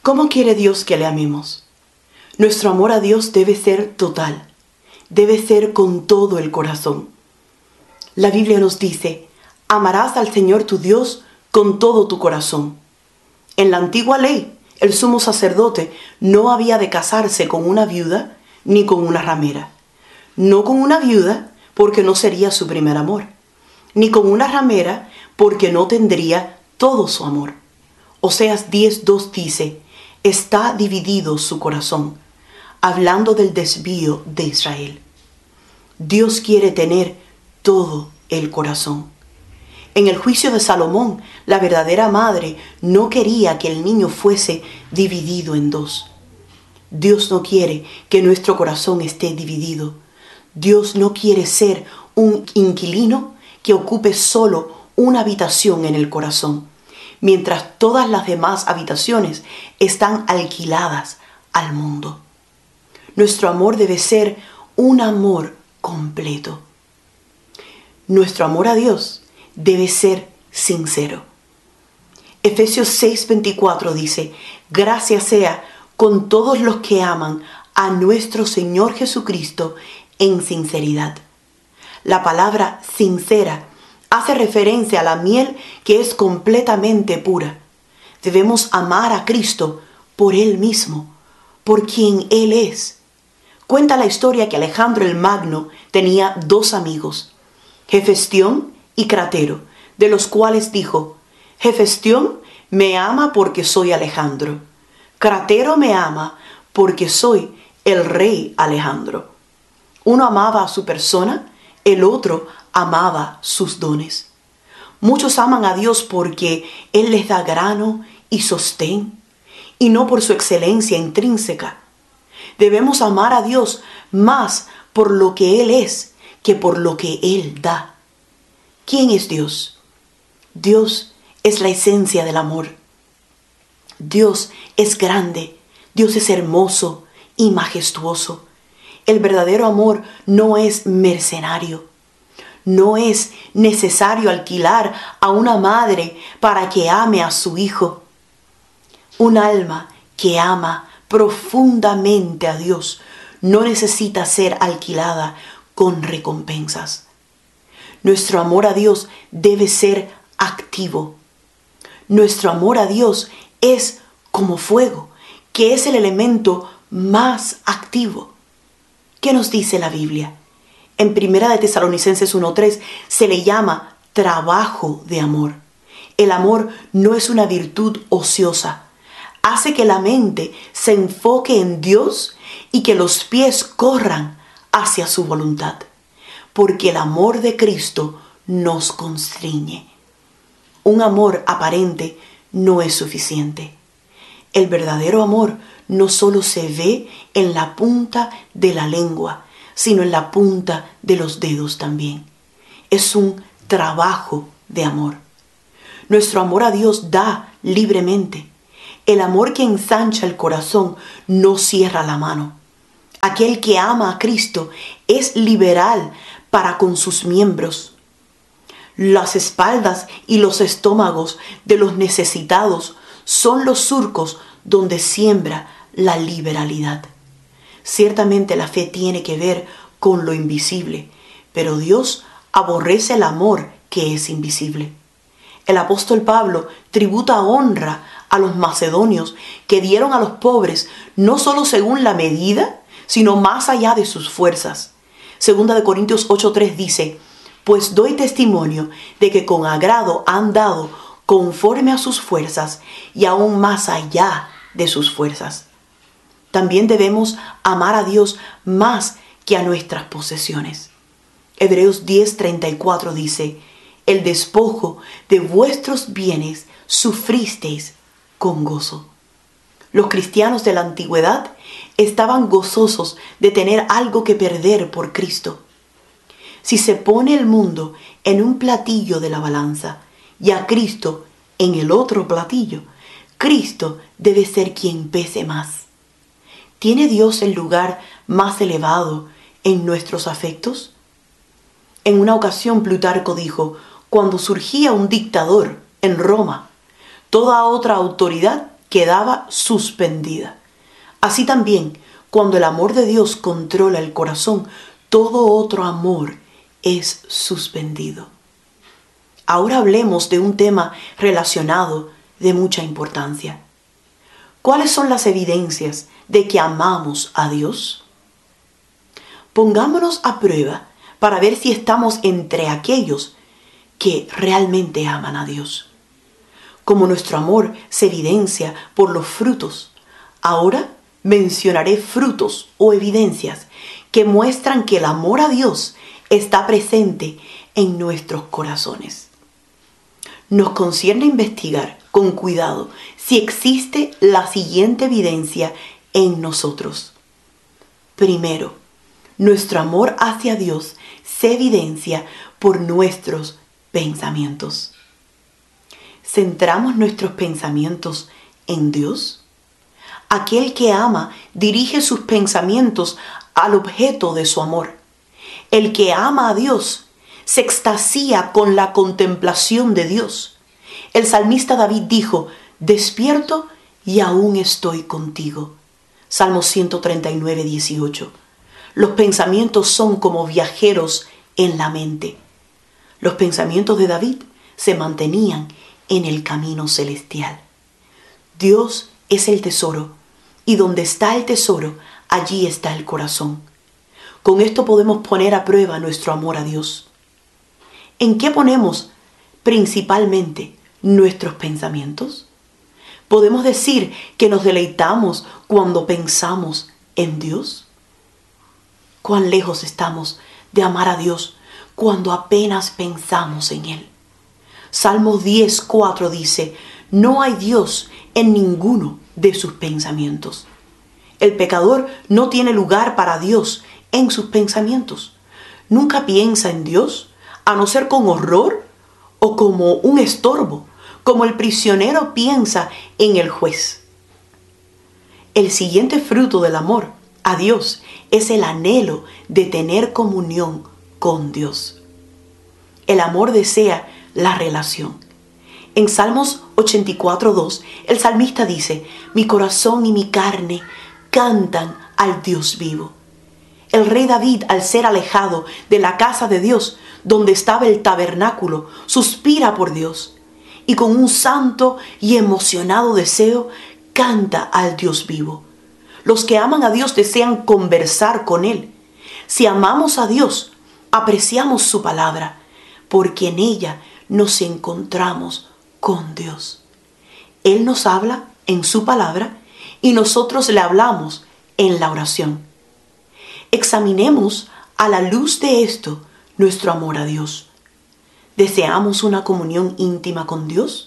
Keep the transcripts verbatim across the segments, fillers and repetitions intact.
¿Cómo quiere Dios que le amemos? Nuestro amor a Dios debe ser total, debe ser con todo el corazón. La Biblia nos dice, amarás al Señor tu Dios con todo tu corazón. En la antigua ley, el sumo sacerdote no había de casarse con una viuda ni con una ramera. No con una viuda porque no sería su primer amor, ni con una ramera porque no tendría todo su amor. Oseas diez dos dice, está dividido su corazón, hablando del desvío de Israel. Dios quiere tener todo el corazón. En el juicio de Salomón, la verdadera madre no quería que el niño fuese dividido en dos. Dios no quiere que nuestro corazón esté dividido. Dios no quiere ser un inquilino que ocupe solo una habitación en el corazón, mientras todas las demás habitaciones están alquiladas al mundo. Nuestro amor debe ser un amor completo. Nuestro amor a Dios debe ser sincero. Efesios seis veinticuatro dice, gracias sea con todos los que aman a nuestro Señor Jesucristo en sinceridad. La palabra sincera hace referencia a la miel que es completamente pura. Debemos amar a Cristo por Él mismo, por quien Él es. Cuenta la historia que Alejandro el Magno tenía dos amigos, Hefestión y Cratero, de los cuales dijo, Hefestión me ama porque soy Alejandro. Cratero me ama porque soy el rey Alejandro. Uno amaba a su persona, el otro amaba sus dones. Muchos aman a Dios porque Él les da grano y sostén, y no por su excelencia intrínseca. Debemos amar a Dios más por lo que Él es que por lo que Él da. ¿Quién es Dios? Dios es la esencia del amor. Dios es grande, Dios es hermoso y majestuoso. El verdadero amor no es mercenario. No es necesario alquilar a una madre para que ame a su hijo. Un alma que ama profundamente a Dios no necesita ser alquilada con recompensas. Nuestro amor a Dios debe ser activo. Nuestro amor a Dios es como fuego, que es el elemento más activo. ¿Qué nos dice la Biblia? En Primera de Tesalonicenses uno tres se le llama trabajo de amor. El amor no es una virtud ociosa. Hace que la mente se enfoque en Dios y que los pies corran hacia su voluntad, porque el amor de Cristo nos constriñe. Un amor aparente no es suficiente. El verdadero amor no solo se ve en la punta de la lengua, sino en la punta de los dedos también. Es un trabajo de amor. Nuestro amor a Dios da libremente. El amor que ensancha el corazón no cierra la mano. Aquel que ama a Cristo es liberal para con sus miembros. Las espaldas y los estómagos de los necesitados son los surcos donde siembra la liberalidad. Ciertamente la fe tiene que ver con lo invisible, pero Dios aborrece el amor que es invisible. El apóstol Pablo tributa honra a los macedonios que dieron a los pobres no solo según la medida, sino más allá de sus fuerzas. Segunda de Corintios ocho tres dice, pues doy testimonio de que con agrado han dado conforme a sus fuerzas y aún más allá de sus fuerzas. También debemos amar a Dios más que a nuestras posesiones. Hebreos diez treinta y cuatro dice, el despojo de vuestros bienes sufristeis con gozo. Los cristianos de la antigüedad estaban gozosos de tener algo que perder por Cristo. Si se pone el mundo en un platillo de la balanza y a Cristo en el otro platillo, Cristo debe ser quien pese más. ¿Tiene Dios el lugar más elevado en nuestros afectos? En una ocasión Plutarco dijo, cuando surgía un dictador en Roma, toda otra autoridad quedaba suspendida. Así también, cuando el amor de Dios controla el corazón, todo otro amor es suspendido. Ahora hablemos de un tema relacionado de mucha importancia. ¿Cuáles son las evidencias de que amamos a Dios? Pongámonos a prueba para ver si estamos entre aquellos que realmente aman a Dios. Como nuestro amor se evidencia por los frutos, ahora mencionaré frutos o evidencias que muestran que el amor a Dios está presente en nuestros corazones. Nos concierne investigar con cuidado si existe la siguiente evidencia en nosotros. Primero, nuestro amor hacia Dios se evidencia por nuestros pensamientos. ¿Centramos nuestros pensamientos en Dios? Aquel que ama dirige sus pensamientos al objeto de su amor. El que ama a Dios se extasía con la contemplación de Dios. El salmista David dijo: despierto y aún estoy contigo. Salmo ciento treinta y nueve, dieciocho. Los pensamientos son como viajeros en la mente. Los pensamientos de David se mantenían en el camino celestial. Dios es el tesoro, y donde está el tesoro, allí está el corazón. Con esto podemos poner a prueba nuestro amor a Dios. ¿En qué ponemos principalmente nuestros pensamientos? ¿Podemos decir que nos deleitamos cuando pensamos en Dios? ¿Cuán lejos estamos de amar a Dios cuando apenas pensamos en Él? Salmo diez, cuatro dice: no hay Dios en ninguno de sus pensamientos. El pecador no tiene lugar para Dios en sus pensamientos. Nunca piensa en Dios, a no ser con horror o como un estorbo, como el prisionero piensa en el juez. El siguiente fruto del amor a Dios es el anhelo de tener comunión con Dios. El amor desea la relación. En Salmos ochenta y cuatro, dos, el salmista dice: mi corazón y mi carne cantan al Dios vivo. El rey David, al ser alejado de la casa de Dios, donde estaba el tabernáculo, suspira por Dios y con un santo y emocionado deseo canta al Dios vivo. Los que aman a Dios desean conversar con Él. Si amamos a Dios, apreciamos su palabra, porque en ella nos encontramos con Dios. Él nos habla en su palabra y nosotros le hablamos en la oración. Examinemos a la luz de esto nuestro amor a Dios. ¿Deseamos una comunión íntima con Dios?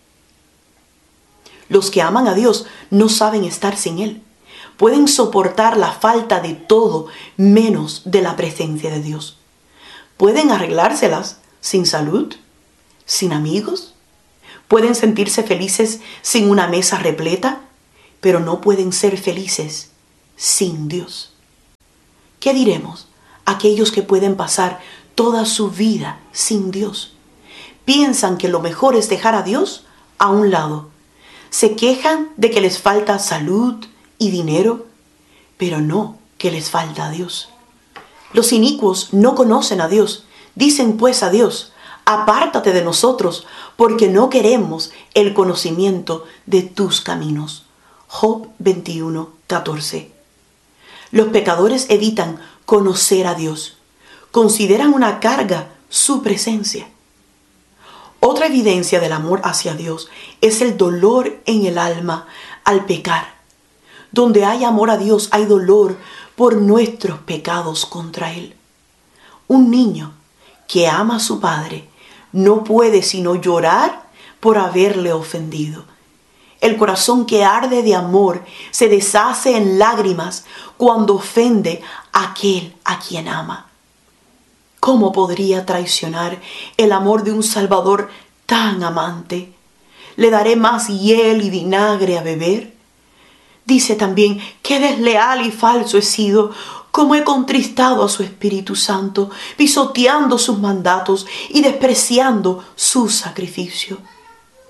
Los que aman a Dios no saben estar sin Él. Pueden soportar la falta de todo menos de la presencia de Dios. Pueden arreglárselas sin salud, sin amigos. Pueden sentirse felices sin una mesa repleta, pero no pueden ser felices sin Dios. ¿Qué diremos a aquellos que pueden pasar toda su vida sin Dios? Piensan que lo mejor es dejar a Dios a un lado. Se quejan de que les falta salud y dinero, pero no que les falta a Dios. Los inicuos no conocen a Dios. Dicen pues a Dios: apártate de nosotros, porque no queremos el conocimiento de tus caminos. Job veintiuno, catorce. Los pecadores evitan conocer a Dios. Consideran una carga su presencia. Otra evidencia del amor hacia Dios es el dolor en el alma al pecar. Donde hay amor a Dios, hay dolor por nuestros pecados contra Él. Un niño que ama a su padre no puede sino llorar por haberle ofendido. El corazón que arde de amor se deshace en lágrimas cuando ofende a aquel a quien ama. ¿Cómo podría traicionar el amor de un Salvador tan amante? ¿Le daré más hiel y vinagre a beber? Dice también: qué desleal y falso he sido, cómo he contristado a su Espíritu Santo, pisoteando sus mandatos y despreciando su sacrificio.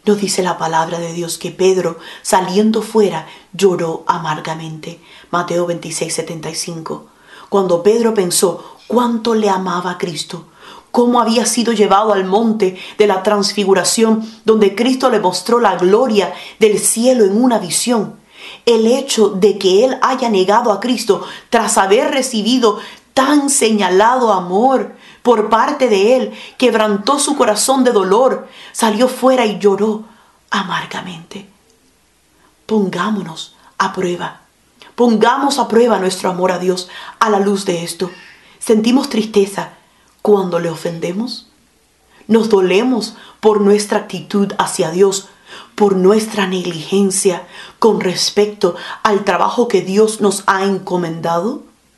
Nos dice la palabra de Dios que Pedro, saliendo fuera, lloró amargamente. Mateo veintiséis, setenta y cinco. Cuando Pedro pensó cuánto le amaba a Cristo, cómo había sido llevado al monte de la transfiguración, donde Cristo le mostró la gloria del cielo en una visión. El hecho de que él haya negado a Cristo tras haber recibido tan señalado amor por parte de él, quebrantó su corazón de dolor, salió fuera y lloró amargamente. Pongámonos a prueba. Pongamos a prueba nuestro amor a Dios a la luz de esto. ¿Sentimos tristeza cuando le ofendemos? ¿Nos dolemos por nuestra actitud hacia Dios, por nuestra negligencia con respecto al trabajo que Dios nos ha encomendado?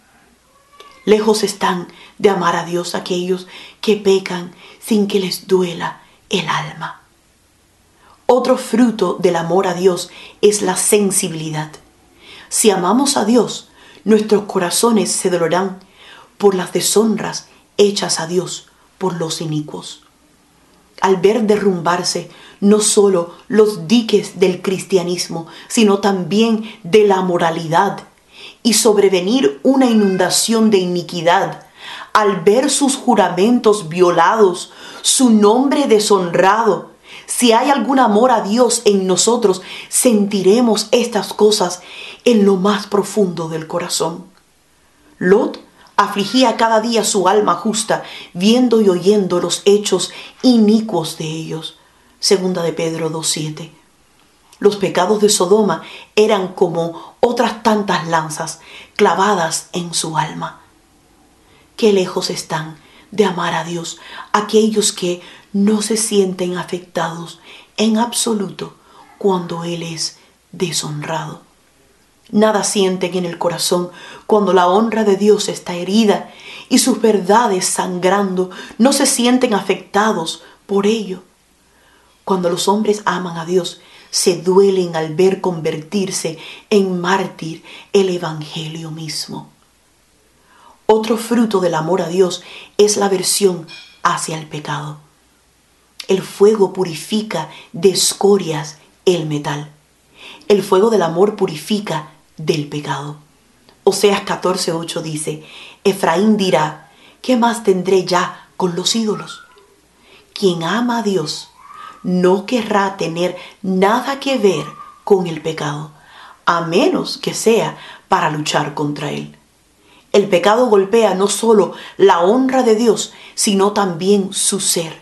Lejos están de amar a Dios aquellos que pecan sin que les duela el alma. Otro fruto del amor a Dios es la sensibilidad. Si amamos a Dios, nuestros corazones se dolerán por las deshonras hechas a Dios por los inicuos. Al ver derrumbarse no solo los diques del cristianismo, sino también de la moralidad, y sobrevenir una inundación de iniquidad, al ver sus juramentos violados, su nombre deshonrado, si hay algún amor a Dios en nosotros, sentiremos estas cosas en lo más profundo del corazón. Lot afligía cada día su alma justa, viendo y oyendo los hechos inicuos de ellos. Segunda de Pedro dos siete. Los pecados de Sodoma eran como otras tantas lanzas clavadas en su alma. Qué lejos están de amar a Dios aquellos que no se sienten afectados en absoluto cuando Él es deshonrado. Nada sienten en el corazón cuando la honra de Dios está herida y sus verdades sangrando. No se sienten afectados por ello. Cuando los hombres aman a Dios, se duelen al ver convertirse en mártir el evangelio mismo. Otro fruto del amor a Dios es la aversión hacia el pecado. El fuego purifica de escorias el metal. El fuego del amor purifica del pecado. Oseas catorce ocho dice: Efraín dirá, ¿qué más tendré ya con los ídolos? Quien ama a Dios no querrá tener nada que ver con el pecado, a menos que sea para luchar contra él. El pecado golpea no solo la honra de Dios, sino también su ser.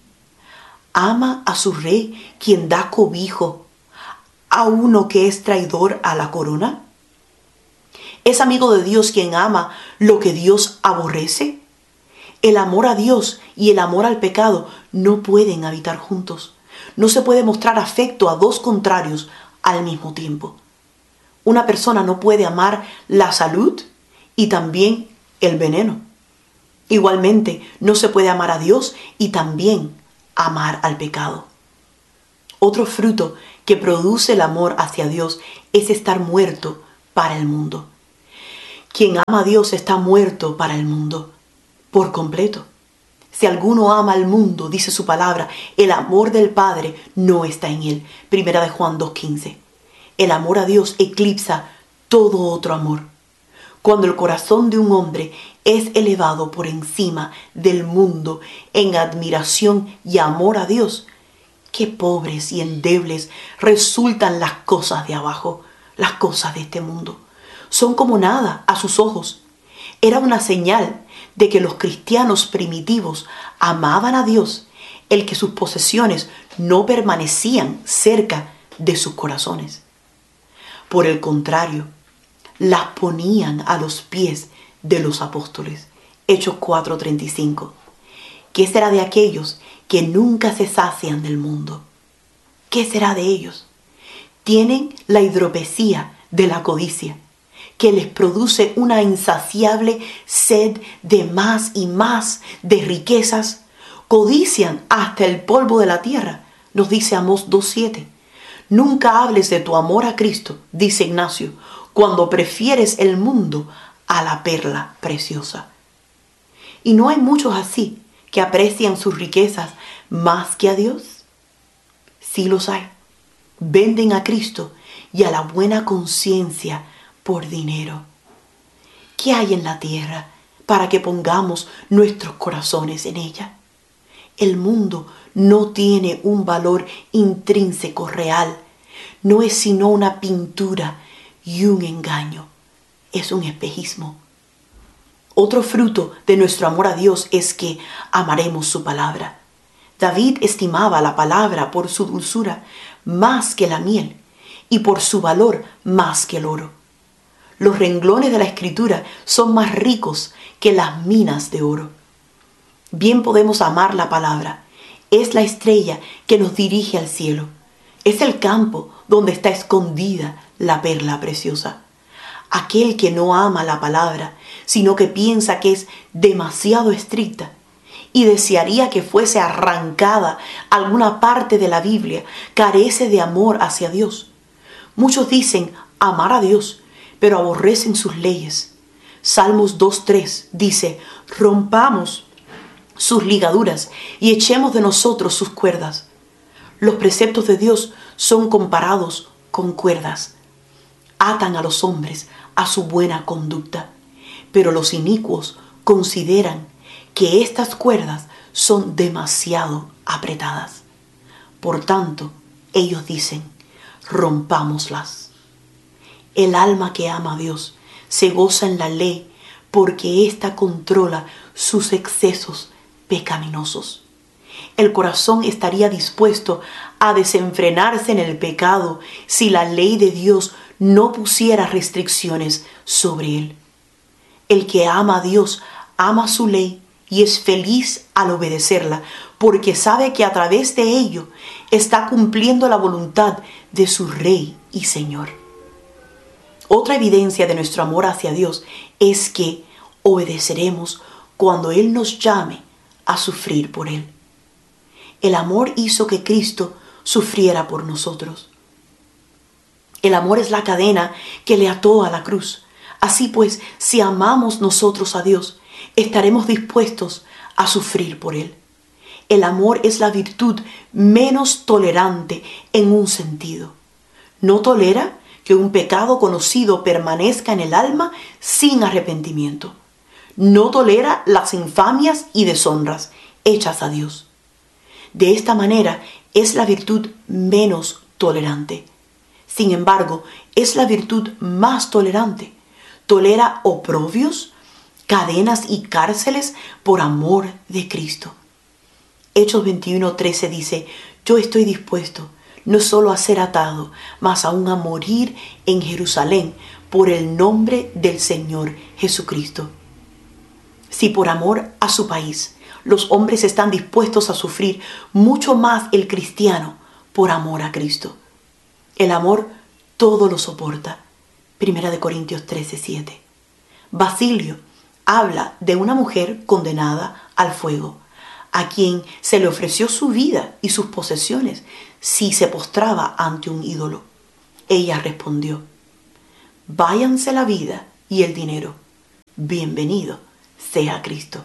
Ama a su rey quien da cobijo a uno que es traidor a la corona. ¿Es amigo de Dios quien ama lo que Dios aborrece? El amor a Dios y el amor al pecado no pueden habitar juntos. No se puede mostrar afecto a dos contrarios al mismo tiempo. Una persona no puede amar la salud y también el veneno. Igualmente, no se puede amar a Dios y también amar al pecado. Otro fruto que produce el amor hacia Dios es estar muerto para el mundo. Quien ama a Dios está muerto para el mundo, por completo. Si alguno ama al mundo, dice su palabra, el amor del Padre no está en él. Primera de Juan dos quince. El amor a Dios eclipsa todo otro amor. Cuando el corazón de un hombre es elevado por encima del mundo en admiración y amor a Dios, qué pobres y endebles resultan las cosas de abajo, las cosas de este mundo. Son como nada a sus ojos. Era una señal de que los cristianos primitivos amaban a Dios, el que sus posesiones no permanecían cerca de sus corazones. Por el contrario, las ponían a los pies de los apóstoles. Hechos cuatro treinta y cinco. ¿Qué será de aquellos que nunca se sacian del mundo? ¿Qué será de ellos? Tienen la hidropesía de la codicia, que les produce una insaciable sed de más y más de riquezas. Codician hasta el polvo de la tierra, nos dice Amós dos siete. Nunca hables de tu amor a Cristo, dice Ignacio, cuando prefieres el mundo a la perla preciosa. Y no hay muchos así que aprecian sus riquezas más que a Dios. Sí los hay. Venden a Cristo y a la buena conciencia por dinero. ¿Qué hay en la tierra para que pongamos nuestros corazones en ella? El mundo no tiene un valor intrínseco real. No es sino una pintura y un engaño. Es un espejismo. Otro fruto de nuestro amor a Dios es que amaremos su palabra. David estimaba la palabra por su dulzura más que la miel y por su valor más que el oro. Los renglones de la Escritura son más ricos que las minas de oro. Bien podemos amar la palabra. Es la estrella que nos dirige al cielo. Es el campo donde está escondida la perla preciosa. Aquel que no ama la palabra, sino que piensa que es demasiado estricta y desearía que fuese arrancada alguna parte de la Biblia, carece de amor hacia Dios. Muchos dicen amar a Dios, pero aborrecen sus leyes. Salmos dos tres dice: rompamos sus ligaduras y echemos de nosotros sus cuerdas. Los preceptos de Dios son comparados con cuerdas. Atan a los hombres a su buena conducta, pero los inicuos consideran que estas cuerdas son demasiado apretadas. Por tanto, ellos dicen: rompámoslas. El alma que ama a Dios se goza en la ley porque ésta controla sus excesos pecaminosos. El corazón estaría dispuesto a desenfrenarse en el pecado si la ley de Dios no pusiera restricciones sobre él. El que ama a Dios ama su ley y es feliz al obedecerla, porque sabe que a través de ello está cumpliendo la voluntad de su Rey y Señor. Otra evidencia de nuestro amor hacia Dios es que obedeceremos cuando Él nos llame a sufrir por Él. El amor hizo que Cristo sufriera por nosotros. El amor es la cadena que le ató a la cruz. Así pues, si amamos nosotros a Dios, estaremos dispuestos a sufrir por Él. El amor es la virtud menos tolerante en un sentido. No tolera que un pecado conocido permanezca en el alma sin arrepentimiento. No tolera las infamias y deshonras hechas a Dios. De esta manera es la virtud menos tolerante. Sin embargo, es la virtud más tolerante. Tolera oprobios, cadenas y cárceles por amor de Cristo. Hechos veintiuno trece dice: yo estoy dispuesto no solo a ser atado, mas aún a morir en Jerusalén por el nombre del Señor Jesucristo. Si por amor a su país los hombres están dispuestos a sufrir, mucho más el cristiano por amor a Cristo. El amor todo lo soporta. Primera de Corintios trece siete. Basilio habla de una mujer condenada al fuego, a quien se le ofreció su vida y sus posesiones si se postraba ante un ídolo. Ella respondió: váyanse la vida y el dinero. Bienvenido sea Cristo.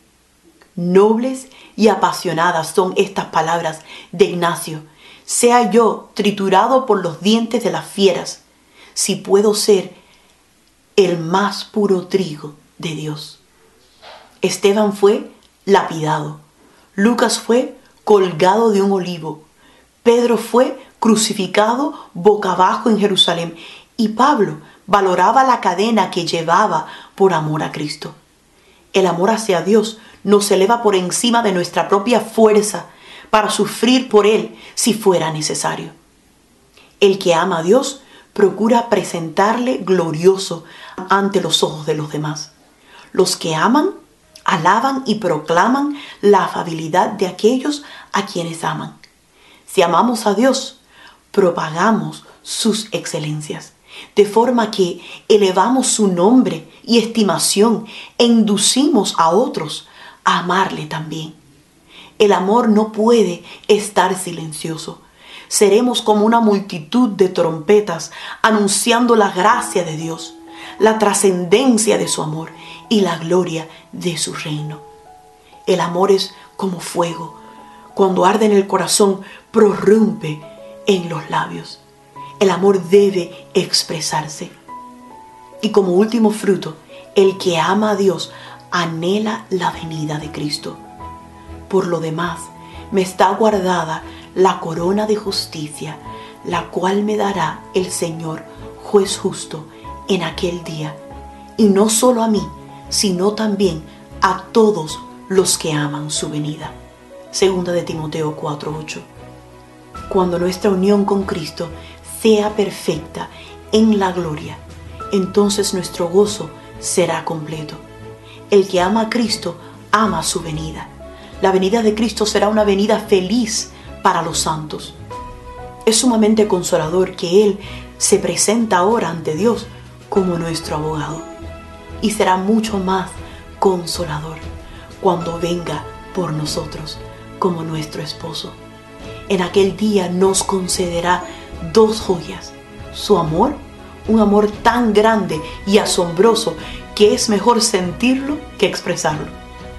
Nobles y apasionadas son estas palabras de Ignacio. Sea yo triturado por los dientes de las fieras, si puedo ser el más puro trigo de Dios. Esteban fue lapidado. Lucas fue colgado de un olivo. Pedro fue crucificado boca abajo en Jerusalén. Y Pablo valoraba la cadena que llevaba por amor a Cristo. El amor hacia Dios nos eleva por encima de nuestra propia fuerza para sufrir por Él si fuera necesario. El que ama a Dios procura presentarle glorioso ante los ojos de los demás. Los que aman, alaban y proclaman la afabilidad de aquellos a quienes aman. Si amamos a Dios, propagamos sus excelencias, de forma que elevamos su nombre y estimación e inducimos a otros a amarle también. El amor no puede estar silencioso. Seremos como una multitud de trompetas anunciando la gracia de Dios, la trascendencia de su amor y la gloria de su reino. El amor es como fuego, Cuando arde en el corazón, prorrumpe en los labios. El amor debe expresarse. Y como último fruto, el que ama a Dios anhela la venida de Cristo. Por lo demás, me está guardada la corona de justicia, la cual me dará el Señor, juez justo, en aquel día. Y no solo a mí, sino también a todos los que aman su venida. Segunda de Timoteo cuatro ocho. Cuando nuestra unión con Cristo sea perfecta en la gloria, entonces nuestro gozo será completo. El que ama a Cristo ama su venida. La venida de Cristo será una venida feliz para los santos. Es sumamente consolador que Él se presenta ahora ante Dios como nuestro abogado. Y será mucho más consolador cuando venga por nosotros como nuestro esposo. En aquel día nos concederá dos joyas: su amor, un amor tan grande y asombroso que es mejor sentirlo que expresarlo,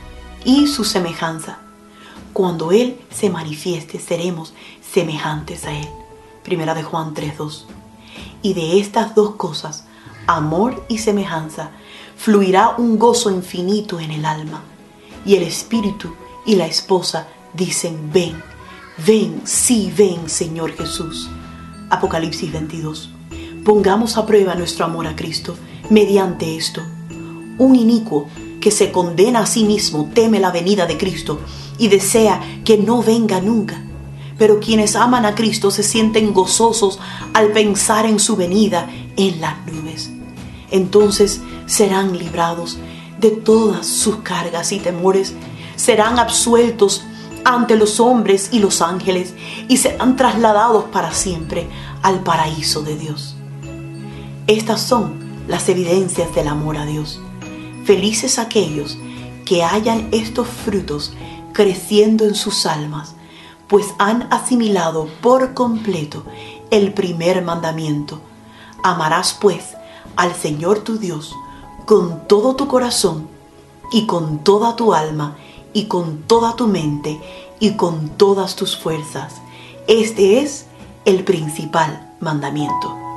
y su semejanza. Cuando Él se manifieste, seremos semejantes a Él. Primera de Juan tres dos. Y de estas dos cosas, amor y semejanza, fluirá un gozo infinito en el alma. Y el espíritu y la esposa dicen: ven, ven, sí, ven, Señor Jesús. Apocalipsis veintidós. Pongamos a prueba nuestro amor a Cristo mediante esto. Un inicuo que se condena a sí mismo teme la venida de Cristo y desea que no venga nunca. Pero quienes aman a Cristo se sienten gozosos al pensar en su venida en las nubes. Entonces serán librados de todas sus cargas y temores, serán absueltos ante los hombres y los ángeles y serán trasladados para siempre al paraíso de Dios. Estas son las evidencias del amor a Dios. Felices aquellos que hayan estos frutos creciendo en sus almas, pues han asimilado por completo el primer mandamiento. Amarás pues al Señor tu Dios con todo tu corazón y con toda tu alma y con toda tu mente y con todas tus fuerzas. Este es el principal mandamiento.